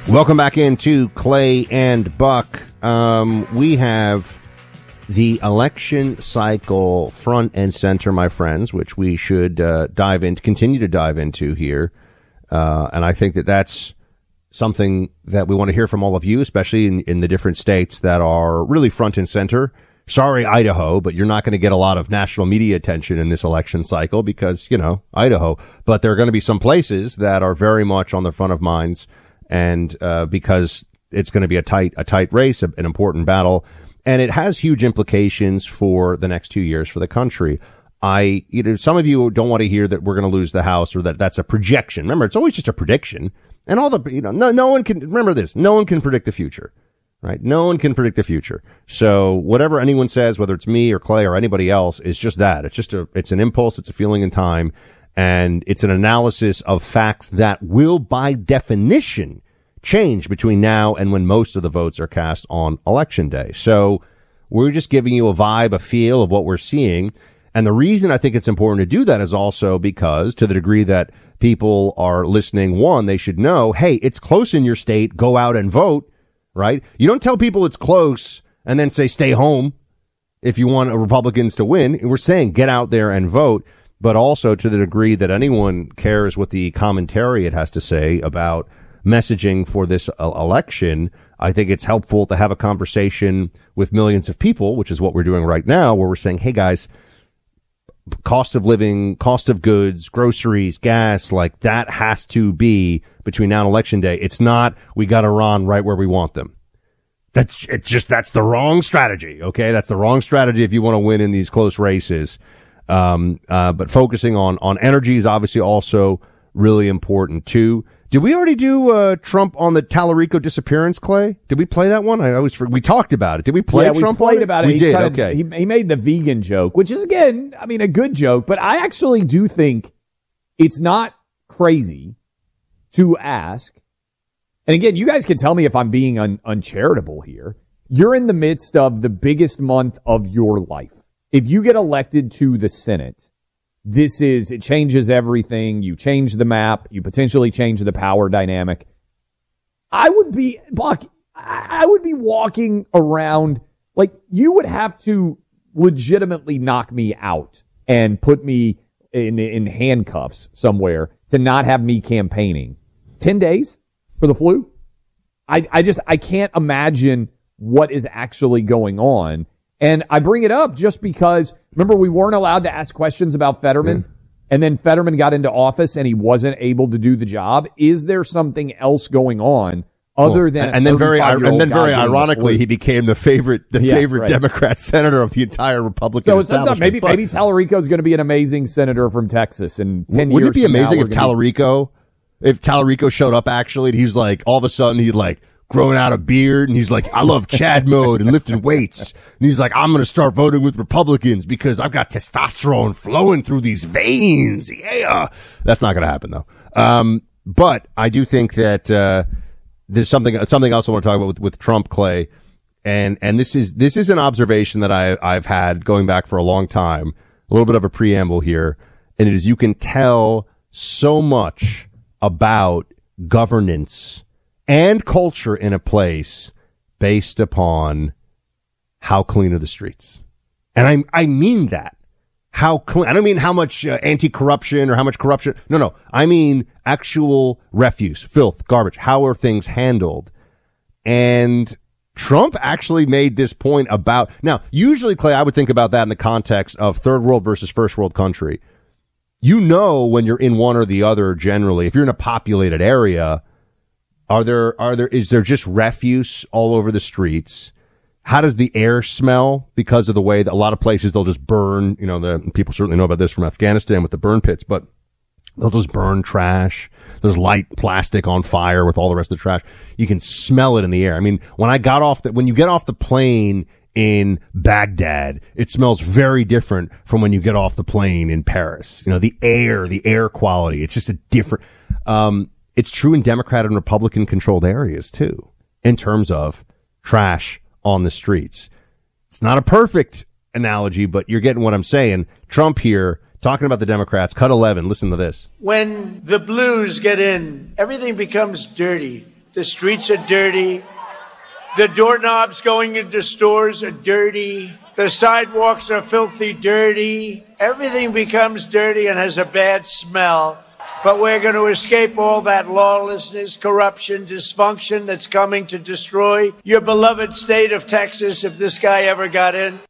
Welcome back into Clay and Buck. We have the election cycle front and center, my friends, which we should continue to dive into here. And I think that that's something that we want to hear from all of you, especially in the different states that are really front and center. Sorry, Idaho, but you're not going to get a lot of national media attention in this election cycle because, Idaho. But there are going to be some places that are very much on the front of minds, and because it's going to be a tight race, an important battle, and it has huge implications for the next 2 years for the country. Some of you don't want to hear that we're going to lose the House or that that's a projection. Remember, it's always just a prediction. And no one can, remember this, no one can predict the future, right? No one can predict the future. So whatever anyone says, whether it's me or Clay or anybody else, is just that. It's an impulse. It's a feeling in time. And it's an analysis of facts that will, by definition, change between now and when most of the votes are cast on Election Day. So we're just giving you a vibe, a feel of what we're seeing. And the reason I think it's important to do that is also because, to the degree that people are listening, one, they should know, hey, it's close in your state, go out and vote, right? You don't tell people it's close and then say stay home if you want Republicans to win. We're saying get out there and vote, but also to the degree that anyone cares what the commentariat has to say about messaging for this election, I think it's helpful to have a conversation with millions of people, which is what we're doing right now, where we're saying, hey guys, cost of living, cost of goods, groceries, gas, like that has to be between now and Election Day. It's not, we got Iran right where we want them. That's the wrong strategy. Okay. That's the wrong strategy if you want to win in these close races. But focusing on energy is obviously also really important too. Did we already do Trump on the Tallarico disappearance, Clay? Did we play that one? We talked about it. Did we play Trump? Yeah, we played about it. We did, okay. He made the vegan joke, which is, again, I mean, a good joke, but I actually do think it's not crazy to ask. And again, you guys can tell me if I'm being uncharitable here. You're in the midst of the biggest month of your life. If you get elected to the Senate, it changes everything. You change the map. You potentially change the power dynamic. I would be walking around like you would have to legitimately knock me out and put me in handcuffs somewhere to not have me campaigning. 10 days for the flu? I can't imagine what is actually going on. And I bring it up just because, remember, we weren't allowed to ask questions about Fetterman, and then Fetterman got into office and he wasn't able to do the job. Is there something else going on other than and then very ironically, he became the favorite Democrat senator of the entire Republican establishment. Maybe Tallarico is going to be an amazing senator from Texas in 10 years. Wouldn't it be amazing if Tallarico showed up actually, and he's like, all of a sudden he'd like growing out a beard, and he's like, I love Chad mode and lifting weights. And he's like, I'm going to start voting with Republicans because I've got testosterone flowing through these veins. Yeah. That's not going to happen, though. But I do think that there's something else I want to talk about with Trump, Clay. And this is an observation that I've had going back for a long time, a little bit of a preamble here. And it is, you can tell so much about governance and culture in a place based upon how clean are the streets. And I mean that. How clean. I don't mean how much anti-corruption or how much corruption. No. I mean actual refuse, filth, garbage. How are things handled? And Trump actually made this point about, now, usually, Clay, I would think about that in the context of third world versus first world country. You know, when you're in one or the other, generally, if you're in a populated area, is there just refuse all over the streets? How does the air smell? Because of the way that a lot of places they'll just burn, people certainly know about this from Afghanistan with the burn pits, but they'll just burn trash. There's light plastic on fire with all the rest of the trash. You can smell it in the air. I mean, when you get off the plane in Baghdad, it smells very different from when you get off the plane in Paris. The air quality, it's just a different, it's true in Democrat and Republican controlled areas too, in terms of trash on the streets. It's not a perfect analogy, but you're getting what I'm saying. Trump here talking about the Democrats, cut 11. Listen to this. When the blues get in, everything becomes dirty. The streets are dirty. The doorknobs going into stores are dirty. The sidewalks are filthy dirty. Everything becomes dirty and has a bad smell. But we're going to escape all that lawlessness, corruption, dysfunction that's coming to destroy your beloved state of Texas if this guy ever got in.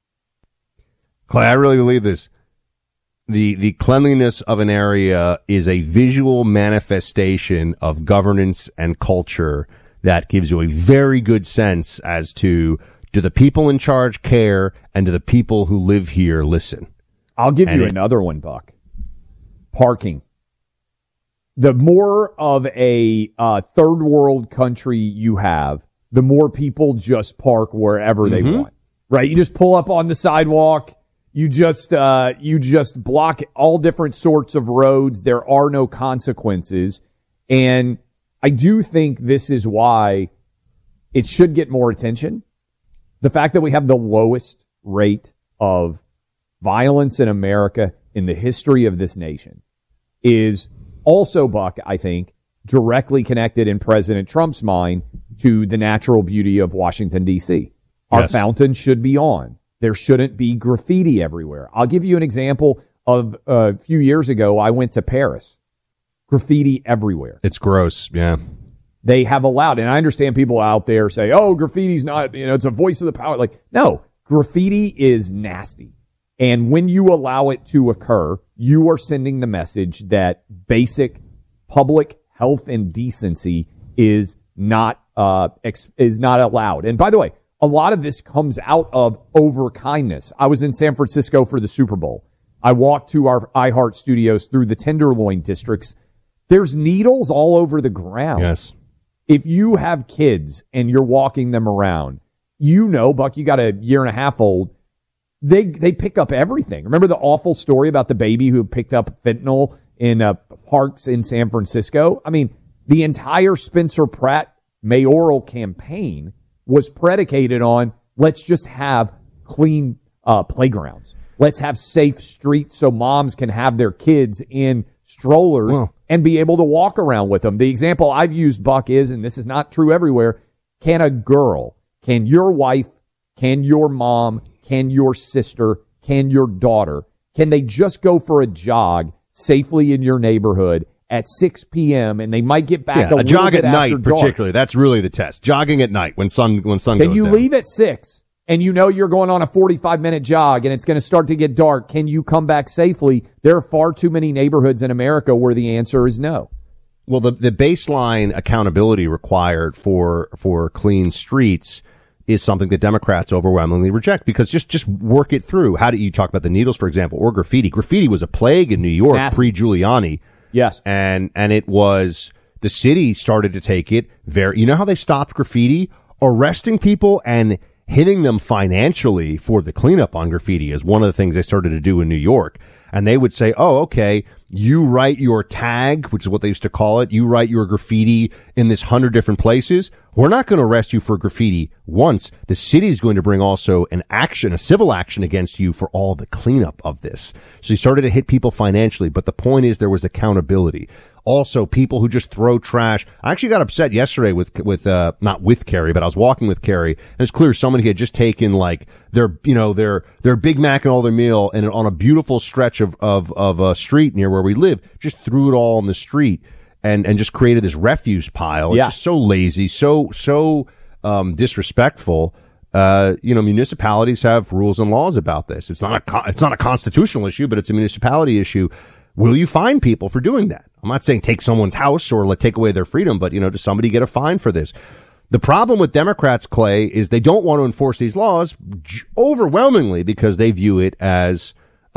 Clay, I really believe this. The cleanliness of an area is a visual manifestation of governance and culture that gives you a very good sense as to, do the people in charge care, and do the people who live here listen? I'll give you another one, Buck. Parking. The more of a third world country you have, the more people just park wherever they want. Right? You just pull up on the sidewalk. You just block all different sorts of roads. There are no consequences. And I do think this is why it should get more attention. The fact that we have the lowest rate of violence in America in the history of this nation is also, Buck, I think, directly connected in President Trump's mind to the natural beauty of Washington, D.C. Our fountain should be on. There shouldn't be graffiti everywhere. I'll give you an example of a few years ago. I went to Paris. Graffiti everywhere. It's gross, yeah. They have allowed, and I understand people out there say, oh, graffiti's not, it's a voice of the power. Like, no, graffiti is nasty. And when you allow it to occur, you are sending the message that basic public health and decency is not allowed. And by the way, a lot of this comes out of overkindness. I was in San Francisco for the Super Bowl. I walked to our iHeart studios through the Tenderloin districts. There's needles all over the ground. Yes. If you have kids and you're walking them around, Buck, you got a 1.5-year-old. They pick up everything. Remember the awful story about the baby who picked up fentanyl in parks in San Francisco? I mean, the entire Spencer Pratt mayoral campaign was predicated on, let's just have clean playgrounds. Let's have safe streets so moms can have their kids in strollers and be able to walk around with them. The example I've used, Buck, is, and this is not true everywhere, can your wife, can your mom, can your sister, can your daughter, can they just go for a jog safely in your neighborhood at 6 p.m. and they might get back a jog bit at night, after dark. particularly. That's really the test. Jogging at night when sun goes down. Then you leave at 6 and you know you're going on a 45-minute jog and it's going to start to get dark. Can you come back safely? There are far too many neighborhoods in America where the answer is no. Well, the baseline accountability required for clean streets is something that Democrats overwhelmingly reject, because just work it through. How do you talk about the needles, for example, or graffiti? Graffiti was a plague in New York pre-Giuliani. Yes. And it was, the city started to take it you know how they stopped graffiti? Arresting people and hitting them financially for the cleanup on graffiti is one of the things they started to do in New York. And they would say, oh, okay, you write your tag, which is what they used to call it. You write your graffiti in this 100 different places. We're not going to arrest you for graffiti once. The city is going to bring also a civil action against you for all the cleanup of this. So you started to hit people financially. But the point is there was accountability. Also, people who just throw trash. I actually got upset yesterday not with Carrie, but I was walking with Carrie, and it's clear somebody had just taken like their Big Mac and all their meal, and on a beautiful stretch of a street near where we live, just threw it all on the street and just created this refuse pile. It's just so lazy, so disrespectful. Municipalities have rules and laws about this. It's not a constitutional issue, but it's a municipality issue. Will you fine people for doing that? I'm not saying take someone's house or take away their freedom, but, does somebody get a fine for this? The problem with Democrats, Clay, is they don't want to enforce these laws overwhelmingly because they view it as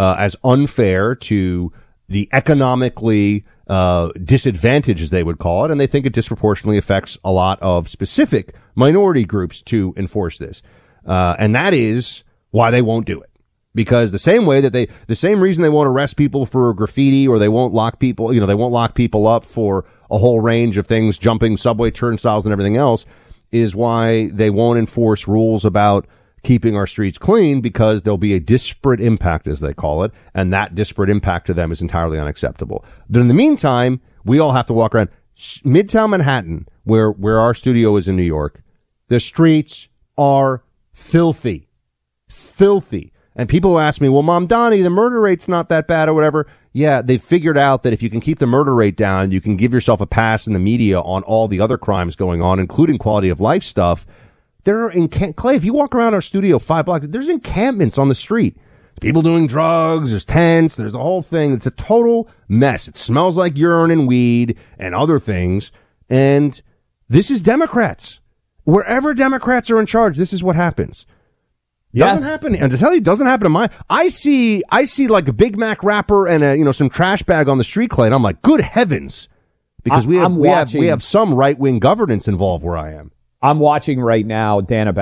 unfair to the economically disadvantaged, as they would call it, and they think it disproportionately affects a lot of specific minority groups to enforce this. And that is why they won't do it. Because the same reason they won't arrest people for graffiti, or they won't lock people up for a whole range of things, jumping subway turnstiles and everything else, is why they won't enforce rules about keeping our streets clean, because there'll be a disparate impact, as they call it, and that disparate impact to them is entirely unacceptable. But in the meantime, we all have to walk around Midtown Manhattan, where our studio is in New York, the streets are filthy. Filthy. And people ask me, well, Mom Donnie, the murder rate's not that bad or whatever. Yeah, they figured out that if you can keep the murder rate down, you can give yourself a pass in the media on all the other crimes going on, including quality of life stuff. There are Clay, if you walk around our studio 5 blocks, there's encampments on the street. People doing drugs, there's tents, there's a whole thing. It's a total mess. It smells like urine and weed and other things. And this is Democrats. Wherever Democrats are in charge, this is what happens. Yes. Doesn't happen. And to tell you, it doesn't happen to mine. I see like a Big Mac wrapper and some trash bag on the street, Clay, and I'm like, good heavens. Because we have some right-wing governance involved where I am. I'm watching right now Dana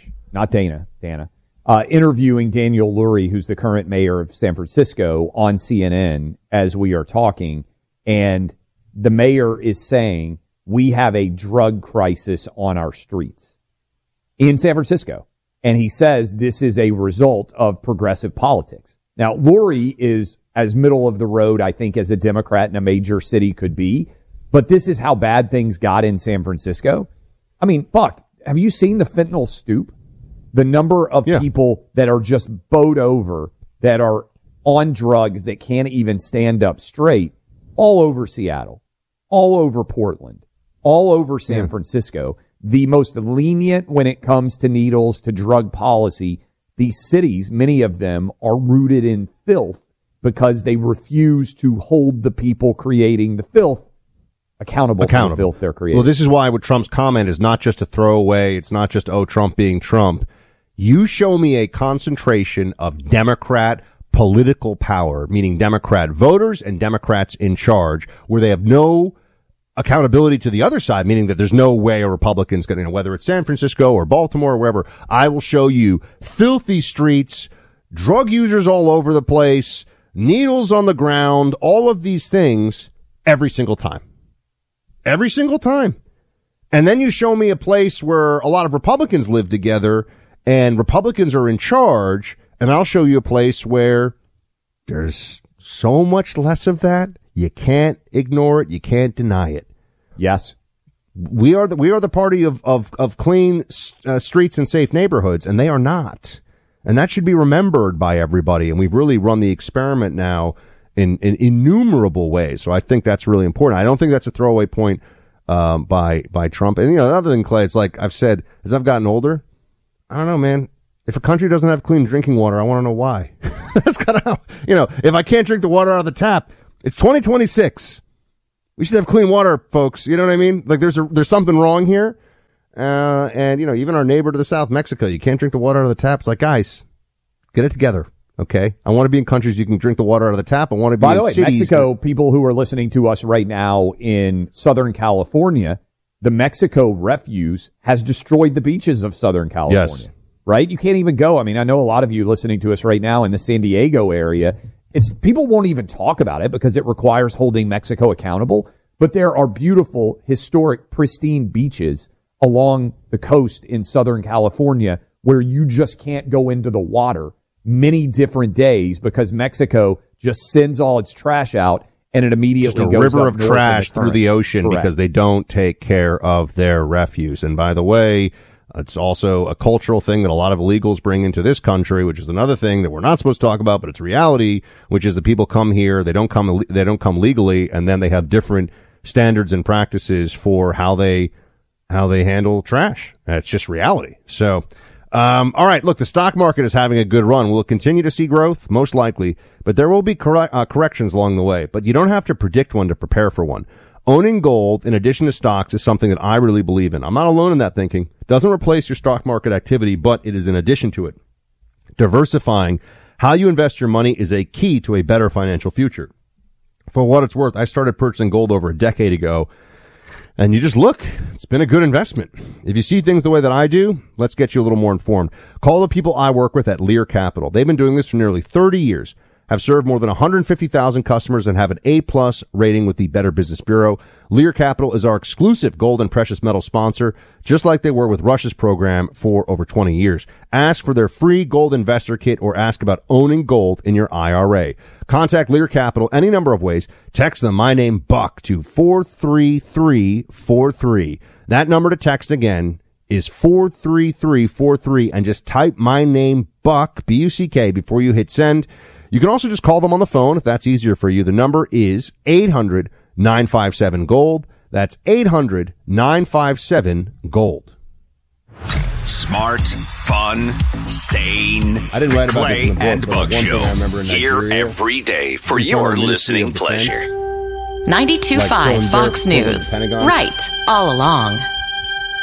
interviewing Daniel Lurie, who's the current mayor of San Francisco, on CNN as we are talking. And the mayor is saying we have a drug crisis on our streets in San Francisco. And he says this is a result of progressive politics. Now, Lurie is as middle of the road, I think, as a Democrat in a major city could be. But this is how bad things got in San Francisco. I mean, Buck, have you seen the fentanyl stoop? The number of people that are just bowed over, that are on drugs, that can't even stand up straight, all over Seattle, all over Portland, all over San Francisco. The most lenient when it comes to needles, to drug policy. These cities, many of them, are rooted in filth because they refuse to hold the people creating the filth accountable for the filth they're creating. Well, this is why what Trump's comment is not just a throwaway. It's not just, Trump being Trump. You show me a concentration of Democrat political power, meaning Democrat voters and Democrats in charge, where they have no accountability to the other side, meaning that there's no way a Republican's going to, whether it's San Francisco or Baltimore or wherever, I will show you filthy streets, drug users all over the place, needles on the ground, all of these things every single time. Every single time. And then you show me a place where a lot of Republicans live together and Republicans are in charge, and I'll show you a place where there's so much less of that. You can't ignore it. You can't deny it. Yes. We are the party of clean streets and safe neighborhoods, and they are not. And that should be remembered by everybody. And we've really run the experiment now in innumerable ways. So I think that's really important. I don't think that's a throwaway point by Trump. And another thing, Clay, it's like I've said as I've gotten older, I don't know, man. If a country doesn't have clean drinking water, I want to know why. That's kind of how, if I can't drink the water out of the tap, it's 2026. We should have clean water, folks. You know what I mean? Like there's something wrong here. And even our neighbor to the south, Mexico, you can't drink the water out of the tap. It's like, guys, get it together. Okay. I want to be in countries you can drink the water out of the tap. I want to be in cities. By the way, Mexico, people who are listening to us right now in Southern California, the Mexico refuse has destroyed the beaches of Southern California. Yes. Right? You can't even go. I mean, I know a lot of you listening to us right now in the San Diego area. People won't even talk about it because it requires holding Mexico accountable. But there are beautiful, historic, pristine beaches along the coast in Southern California where you just can't go into the water many different days because Mexico just sends all its trash out and it immediately goes river up of trash through the ocean. Correct. Because they don't take care of their refuse. And by the way, it's also a cultural thing that a lot of illegals bring into this country, which is another thing that we're not supposed to talk about, but it's reality, which is that people come here, they don't come legally, and then they have different standards and practices for how they handle trash. It's just reality. So, all right, look, the stock market is having a good run. We'll continue to see growth, most likely, but there will be corrections along the way. But you don't have to predict one to prepare for one. Owning gold in addition to stocks is something that I really believe in. I'm not alone in that thinking. It doesn't replace your stock market activity, but it is in addition to it. Diversifying how you invest your money is a key to a better financial future. For what it's worth, I started purchasing gold over a decade ago, and you just look, it's been a good investment. If you see things the way that I do, let's get you a little more informed. Call the people I work with at Lear Capital. They've been doing this for nearly 30 years. have served more than 150,000 customers and have an A-plus rating with the Better Business Bureau. Lear Capital is our exclusive gold and precious metal sponsor, just like they were with Rush's program for over 20 years. Ask for their free gold investor kit or ask about owning gold in your IRA. Contact Lear Capital any number of ways. Text them my name Buck to 43343. That number to text again is 43343, and just type my name Buck, B-U-C-K, before you hit send. You can also just call them on the phone if that's easier for you. The number is 800-957-GOLD. That's 800-957-GOLD. Smart, fun, sane. I didn't write about Clay this in the book, and but Buck one Show. thing I remember in Here Nigeria, every day for your listening pleasure. 92.5 Like Fox throwing dirt News. at the Pentagon. Right, all along.